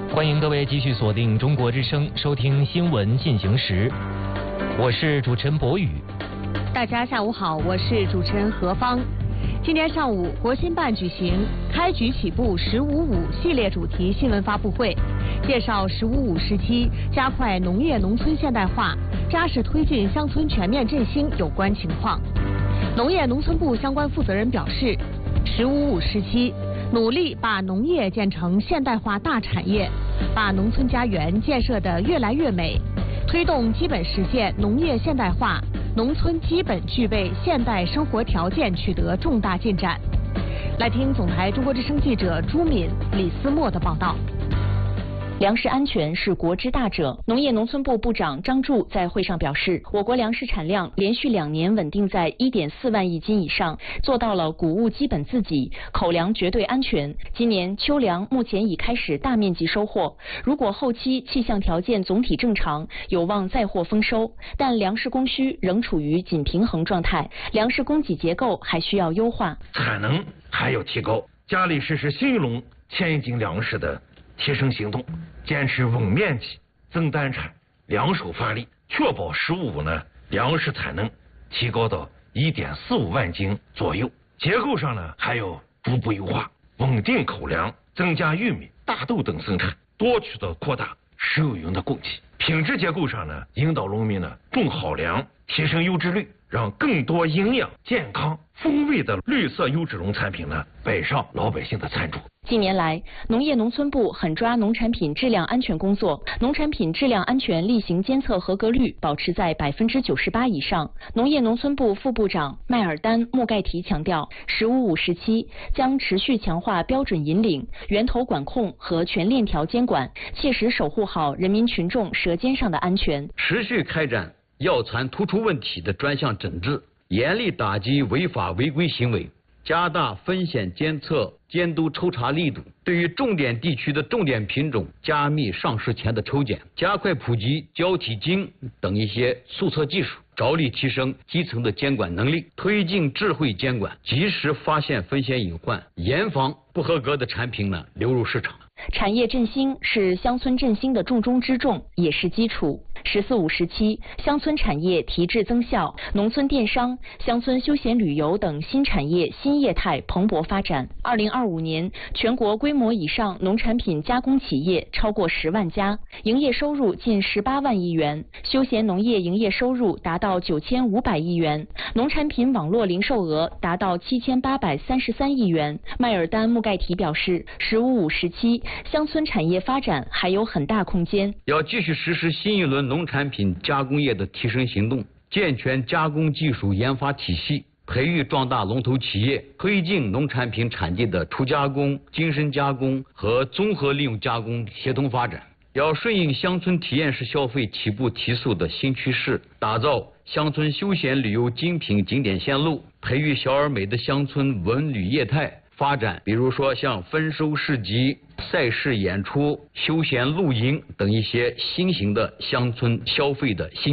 欢迎各位继续锁定中国之声，收听新闻进行时。我是主持人博宇。 大家下午好，我是主持人何芳。今天上午，国新办举行开局起步“1055”系列主题新闻发布会，介绍“1055”时期加快农业农村现代化、扎实推进乡村全面振兴有关情况。农业农村部相关负责人表示，“1055”时期努力把农业建成现代化大产业，把农村家园建设得越来越美，推动基本实现农业现代化，农村基本具备现代生活条件取得重大进展。来听总台中国之声记者朱敏、李思墨的报道。 粮食安全是国之大者。农业农村部部长张柱在会上表示，我国粮食产量连续2年稳定在1.4万亿斤以上，做到了谷物基本自给，口粮绝对安全。今年秋粮目前已开始大面积收获，如果后期气象条件总体正常，有望再获丰收。但粮食供需仍处于紧平衡状态，粮食供给结构还需要优化， 产能还要提高，加力实施新一轮千亿斤粮食的提升行动，坚持稳面积、增单产、两手发力，确保“1055”呢粮食产能提高到1.45万斤左右。结构上呢还要逐步优化，稳定口粮，增加玉米、大豆等生产，多渠道扩大食用云的供给。品质结构上呢，引导农民呢种好粮，提升优质率，让更多营养、健康、风味的绿色优质农产品呢摆上老百姓的餐桌。 近年来，农业农村部狠抓农产品质量安全工作，农产品质量安全例行监测合格率保持在98%以上。农业农村部副部长麦尔丹·穆盖提强调，“1055”时期将持续强化标准引领、源头管控和全链条监管，切实守护好人民群众舌尖上的安全。 持续开展药残突出问题的专项整治，严厉打击违法违规行为，加大风险监测监督抽查力度，对于重点地区的重点品种加密上市前的抽检，加快普及胶体金等一些速测技术，着力提升基层的监管能力，推进智慧监管，及时发现风险隐患，严防不合格的产品流入市场。 产业振兴是乡村振兴的重中之重，也是基础。“1045”时期，乡村产业提质增效，农村电商、乡村休闲旅游等新产业新业态蓬勃发展。2025年，全国规模以上农产品加工企业超过10万家，营业收入近18万亿元，休闲农业营业收入达到9500亿元，农产品网络零售额达到7833亿元。麦尔丹·穆盖提表示，“1055”时期乡村产业发展还有很大空间， 要继续实施新一轮农产品加工业的提升行动，健全加工技术研发体系，培育壮大龙头企业，推进农产品产地的初加工、精深加工和综合利用加工协同发展。要顺应乡村体验式消费起步提速的新趋势，打造乡村休闲旅游精品景点线路，培育小而美的乡村文旅业态，发展比如说像丰收市集、赛事演出、休闲露营等一些新型的乡村消费的新